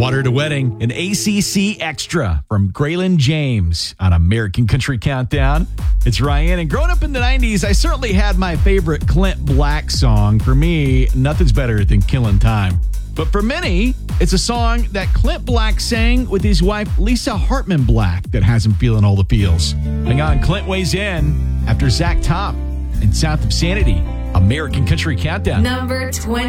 Water to Wedding, an ACC extra from Graylin James on American Country Countdown. It's Ryan, and growing up in the 90s, I certainly had my favorite Clint Black song. For me, nothing's better than Killing Time. But for many, it's a song that Clint Black sang with his wife, Lisa Hartman Black, that has him feeling all the feels. Hang on, Clint weighs in after Zach Top and South of Sanity, American Country Countdown. Number 20.